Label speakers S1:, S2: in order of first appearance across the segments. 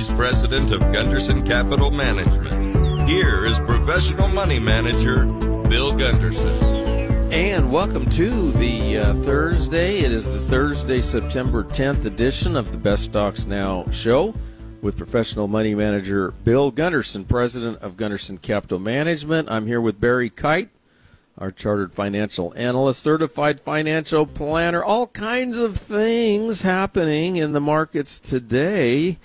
S1: Vice President of Gunderson Capital Management. Here is Professional Money Manager Bill Gunderson.
S2: And welcome to the Thursday. It is the Thursday, September 10th edition of the Best Stocks Now show with Professional Money Manager Bill Gunderson, President of Gunderson Capital Management. I'm here with Barry Kite, our chartered financial analyst, certified financial planner, all kinds of things happening in the markets today.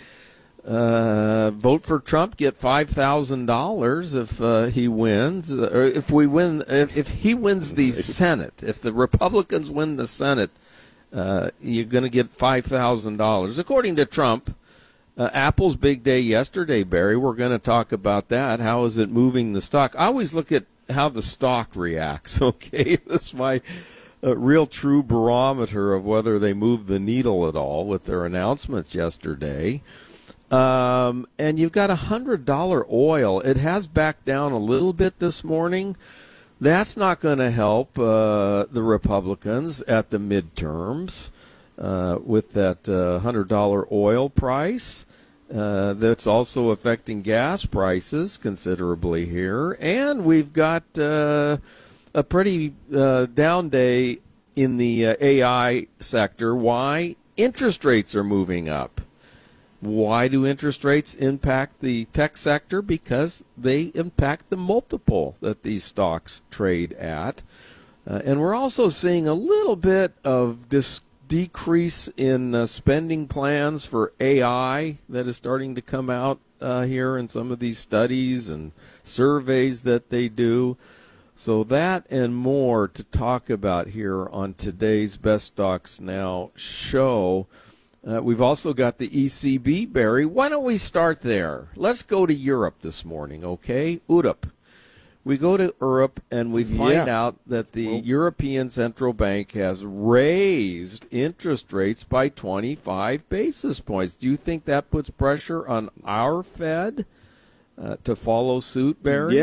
S2: Vote for Trump, get $5,000 if he wins, or if he wins the Senate. If the Republicans win the Senate, you're going to get $5,000. According to Trump, Apple's big day yesterday, Barry. We're going to talk about that. How is it moving the stock? I always look at how the stock reacts, okay? That's my real true barometer of whether they move the needle at all with their announcements yesterday. And you've got $100 oil. It has backed down a little bit this morning. That's not going to help the Republicans at the midterms with that $100 oil price. That's also affecting gas prices considerably here. And we've got a pretty down day in the AI sector. Why? Interest rates are moving up. Why do interest rates impact the tech sector? Because they impact the multiple that these stocks trade at. And we're also seeing a little bit of decrease in spending plans for AI that is starting to come out here in some of these studies and surveys that they do. So that and more to talk about here on today's Best Stocks Now show. We've also got the ECB, Barry. Why don't we start there? Let's go to Europe this morning, okay? Europe. We go to Europe and we find out that the European Central Bank has raised interest rates by 25 basis points. Do you think that puts pressure on our Fed to follow suit, Barry?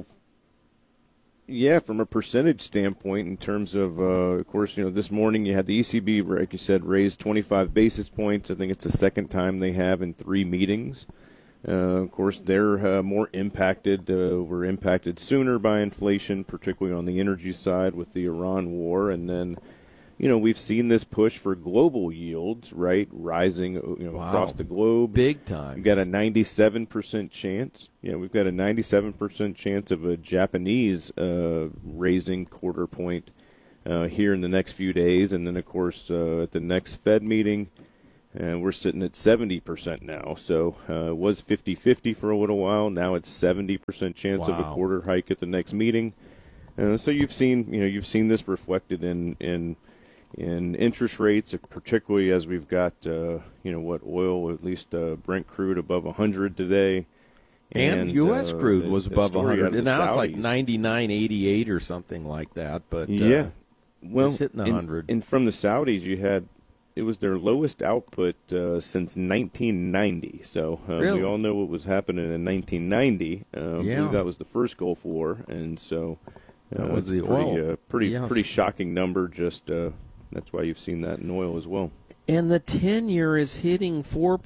S3: Yeah, from a percentage standpoint, in terms of course, this morning you had the ECB, like you said, raised 25 basis points. I think it's the second time they have in 3 meetings. Of course, they're more impacted, were impacted sooner by inflation, particularly on the energy side with the Iran war. And then, we've seen this push for global yields, right, rising across the globe.
S2: Big time.
S3: We've got a 97% chance. We've got a 97% chance of a Japanese raising quarter point here in the next few days. And then, of course, at the next Fed meeting, we're sitting at 70% now. So it was 50-50 for a little while. Now it's 70% chance of a quarter hike at the next meeting. So you've seen this reflected in interest rates, particularly as we've got oil, at least Brent crude above 100 today.
S2: And U.S. crude was above 100. And now it's like 99.88 or something like that. But it's hitting 100.
S3: And from the Saudis, it was their lowest output since 1990. So
S2: really?
S3: We all know what was happening in 1990. I believe that was the first Gulf War, and so
S2: that was the oil.
S3: Pretty shocking number. Just that's why you've seen that in oil as well.
S2: And the 10-year is hitting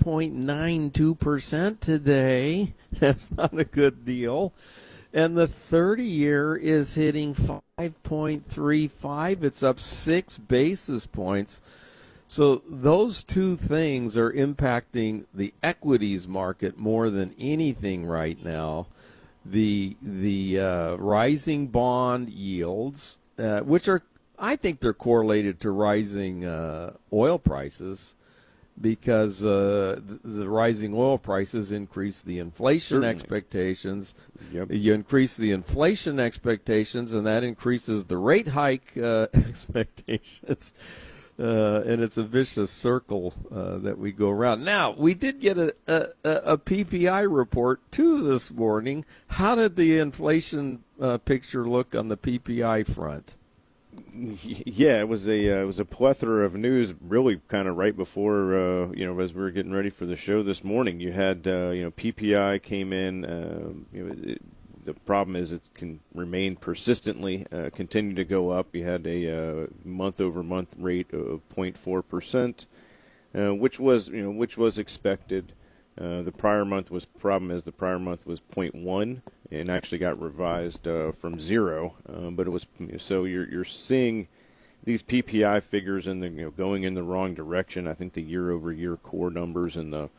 S2: 4.92% today. That's not a good deal. And the 30-year is hitting 5.35. It's up 6 basis points. So those two things are impacting the equities market more than anything right now. The rising bond yields, which are, I think they're correlated to rising oil prices, because the rising oil prices increase the inflation expectations.
S3: Yep.
S2: You increase the inflation expectations, and that increases the rate hike expectations. And it's a vicious circle that we go around. Now, we did get a PPI report, too, this morning. How did the inflation picture look on the PPI front?
S3: Yeah, it was a plethora of news, really kind of right before as we were getting ready for the show this morning. You had PPI came in. The problem is it can remain persistently continue to go up. You had a month-over-month rate of 0.4%, which was expected. The prior month was the problem is the prior month was 0.1 and actually got revised from 0. But it was so you're seeing these PPI figures in the going in the wrong direction. I think the year-over-year core numbers in the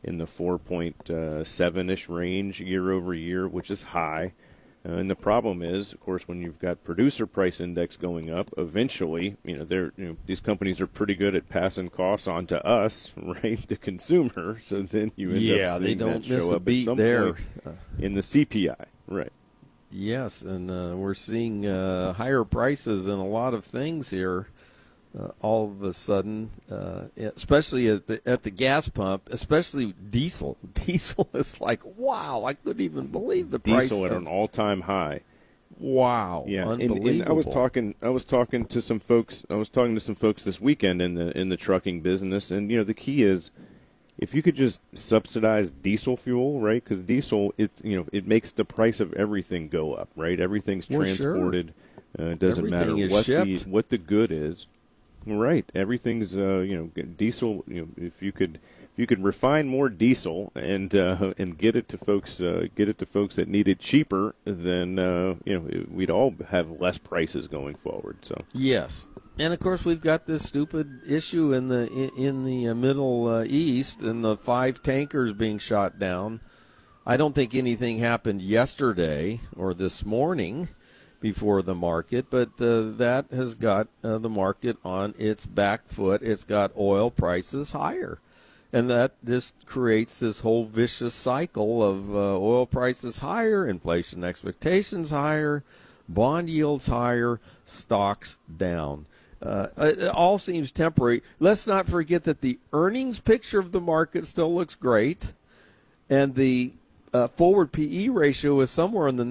S3: 4.7-ish range year-over-year, which is high. And the problem is, of course, when you've got producer price index going up, eventually, these companies are pretty good at passing costs on to us, right, the consumer. So then you end up seeing
S2: they don't
S3: that
S2: miss
S3: show
S2: a
S3: up
S2: beat
S3: at some
S2: there.
S3: point in the CPI, right?
S2: Yes, and we're seeing higher prices in a lot of things here. All of a sudden, especially at the gas pump, especially diesel. Diesel is like, wow! I couldn't even believe the price.
S3: Diesel at an all-time high.
S2: Wow!
S3: Yeah,
S2: unbelievable.
S3: And I was talking to some folks. This weekend in the trucking business, and the key is if you could just subsidize diesel fuel, right? Because diesel, it makes the price of everything go up, right? Everything's transported.
S2: Sure.
S3: It doesn't
S2: Everything
S3: matter
S2: is
S3: what the good is. Right, everything's diesel. If you could refine more diesel and get it to folks that need it cheaper, then we'd all have less prices going forward. So
S2: yes, and of course we've got this stupid issue in the Middle East and the 5 tankers being shot down. I don't think anything happened yesterday or this morning before the market, but that has got the market on its back foot. It's got oil prices higher, and that just creates this whole vicious cycle of oil prices higher, inflation expectations higher, bond yields higher, stocks down. It all seems temporary. Let's not forget that the earnings picture of the market still looks great, and the forward PE ratio is somewhere in the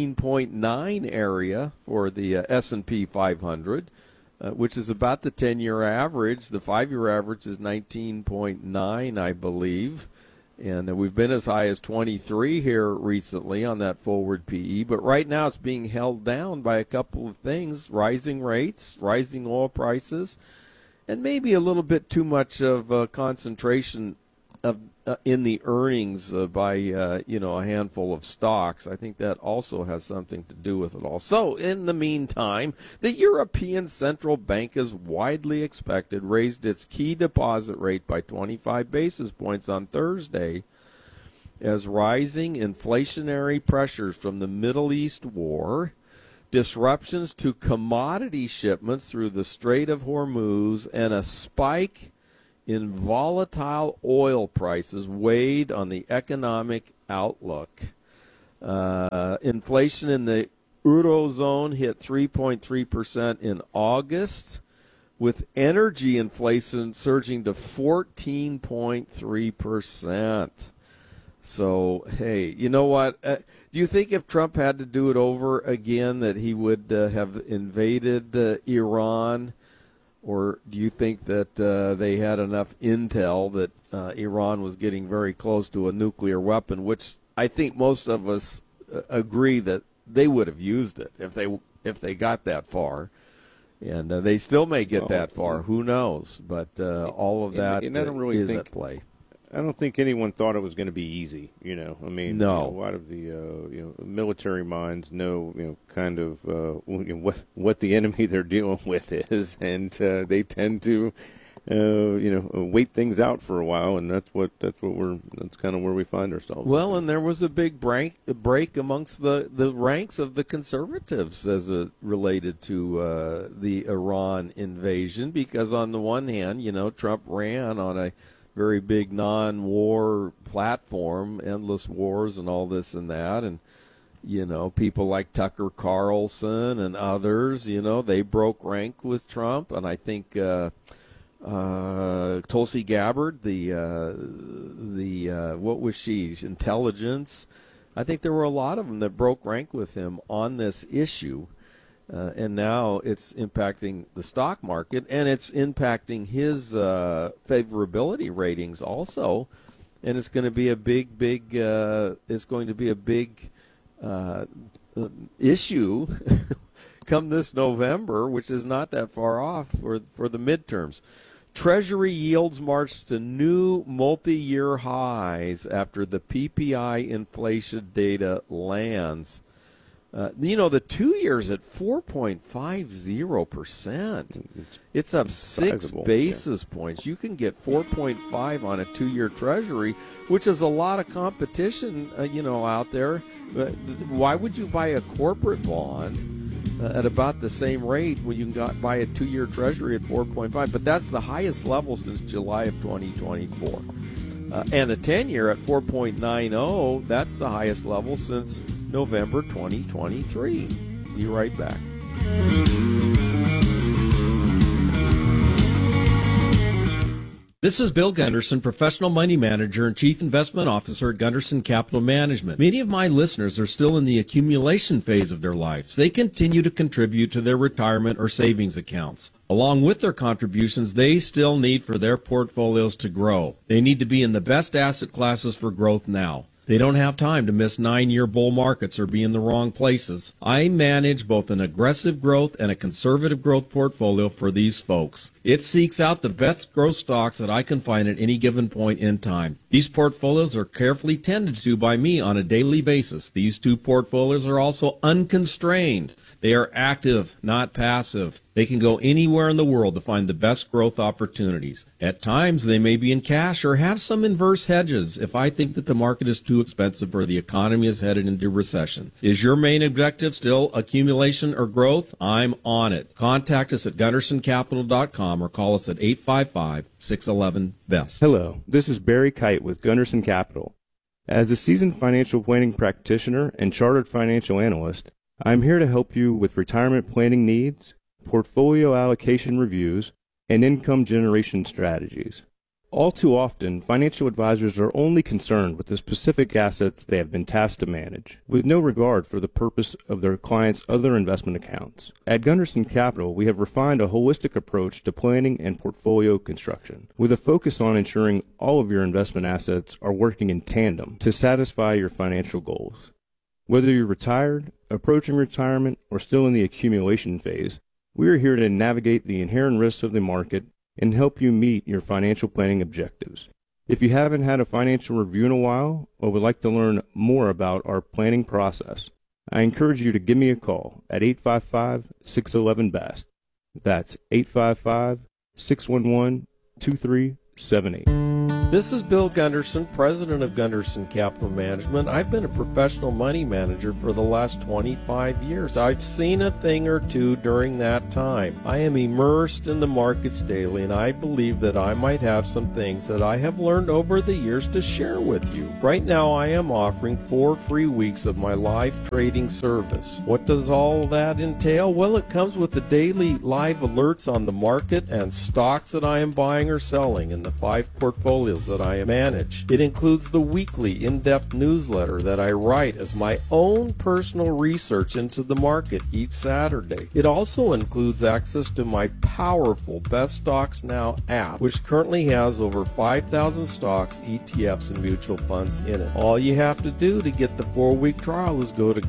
S2: 19.9 area for the S&P 500, which is about the 10-year average. The 5-year average is 19.9, I believe. And we've been as high as 23 here recently on that forward PE. But right now it's being held down by a couple of things: rising rates, rising oil prices, and maybe a little bit too much of concentration of in the earnings by a handful of stocks. I think that also has something to do with it all. So in the meantime, the European Central Bank, is widely expected, raised its key deposit rate by 25 basis points on Thursday as rising inflationary pressures from the Middle East war, disruptions to commodity shipments through the Strait of Hormuz, and a spike in volatile oil prices weighed on the economic outlook. Inflation in the Eurozone hit 3.3% in August, with energy inflation surging to 14.3%. So, hey, you know what? Do you think if Trump had to do it over again that he would have invaded Iran? Or do you think that they had enough intel that Iran was getting very close to a nuclear weapon, which I think most of us agree that they would have used it if they got that far. And they still may get that far. Who knows? But all of that
S3: and I don't really
S2: is
S3: think,
S2: at play.
S3: I don't think anyone thought it was going to be easy. I mean,
S2: no.
S3: A lot of the military minds know kind of what the enemy they're dealing with is, and they tend to wait things out for a while, and that's kind of where we find ourselves.
S2: Well, and there was a big break amongst the ranks of the conservatives as it related to the Iran invasion, because on the one hand, Trump ran on a very big non-war platform, endless wars and all this and that, and people like Tucker Carlson and others, they broke rank with Trump, and I think Tulsi Gabbard, the what was she? Intelligence. I think there were a lot of them that broke rank with him on this issue. And now it's impacting the stock market, and it's impacting his favorability ratings also. And it's going to be a big issue come this November, which is not that far off for the midterms. Treasury yields march to new multi-year highs after the PPI inflation data lands. The 2 years at 4.50%. It's up 6 basis points. You can get 4.5 on a 2-year Treasury, which is a lot of competition, out there. Why would you buy a corporate bond at about the same rate when you can buy a 2-year Treasury at 4.5? But that's the highest level since July of 2024. And the 10-year at 4.90, that's the highest level since November 2023. Be right back.
S4: This is Bill Gunderson, Professional Money Manager and Chief Investment Officer at Gunderson Capital Management. Many of my listeners are still in the accumulation phase of their lives. They continue to contribute to their retirement or savings accounts. Along with their contributions, they still need for their portfolios to grow. They need to be in the best asset classes for growth now. They don't have time to miss 9-year bull markets or be in the wrong places. I manage both an aggressive growth and a conservative growth portfolio for these folks. It seeks out the best growth stocks that I can find at any given point in time. These portfolios are carefully tended to by me on a daily basis. These two portfolios are also unconstrained. They are active, not passive. They can go anywhere in the world to find the best growth opportunities. At times, they may be in cash or have some inverse hedges if I think that the market is too expensive or the economy is headed into recession. Is your main objective still accumulation or growth? I'm on it. Contact us at GundersonCapital.com or call us at 855-611-BEST.
S3: Hello, this is Barry Kite with Gunderson Capital. As a seasoned financial planning practitioner and chartered financial analyst, I'm here to help you with retirement planning needs, portfolio allocation reviews, and income generation strategies. All too often, financial advisors are only concerned with the specific assets they have been tasked to manage, with no regard for the purpose of their clients' other investment accounts. At Gunderson Capital, we have refined a holistic approach to planning and portfolio construction, with a focus on ensuring all of your investment assets are working in tandem to satisfy your financial goals. Whether you're retired, approaching retirement, or still in the accumulation phase, we are here to navigate the inherent risks of the market and help you meet your financial planning objectives. If you haven't had a financial review in a while or would like to learn more about our planning process, I encourage you to give me a call at 855-611-BEST. That's 855-611-2378.
S2: This is Bill Gunderson, president of Gunderson Capital Management. I've been a professional money manager for the last 25 years. I've seen a thing or two during that time. I am immersed in the markets daily, and I believe that I might have some things that I have learned over the years to share with you. Right now, I am offering 4 free weeks of my live trading service. What does all that entail? Well, it comes with the daily live alerts on the market and stocks that I am buying or selling in the 5 portfolios that I manage. It includes the weekly in-depth newsletter that I write as my own personal research into the market each Saturday. It also includes access to my powerful Best Stocks Now app, which currently has over 5,000 stocks, ETFs, and mutual funds in it. All you have to do to get the 4-week trial is go to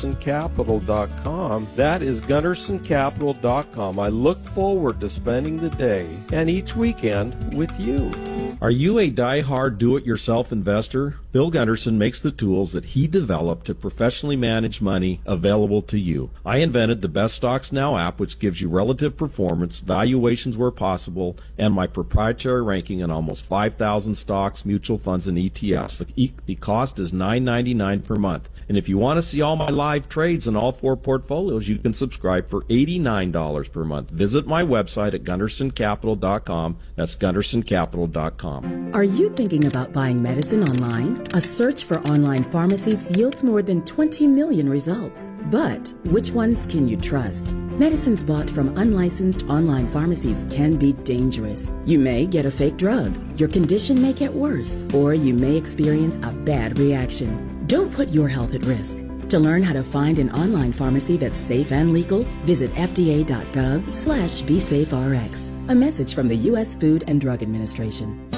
S2: GundersonCapital.com. That is GundersonCapital.com. I look forward to spending the day and each weekend with you.
S4: Are you a die-hard do-it-yourself investor? Bill Gunderson makes the tools that he developed to professionally manage money available to you. I invented the Best Stocks Now app, which gives you relative performance, valuations where possible, and my proprietary ranking in almost 5,000 stocks, mutual funds, and ETFs. The cost is $9.99 per month. And if you want to see all my live trades in all 4 portfolios, you can subscribe for $89 per month. Visit my website at GundersonCapital.com. That's GundersonCapital.com.
S5: Are you thinking about buying medicine online? A search for online pharmacies yields more than 20 million results. But which ones can you trust? Medicines bought from unlicensed online pharmacies can be dangerous. You may get a fake drug, your condition may get worse, or you may experience a bad reaction. Don't put your health at risk. To learn how to find an online pharmacy that's safe and legal, visit FDA.gov/BeSafeRx. A message from the U.S. Food and Drug Administration.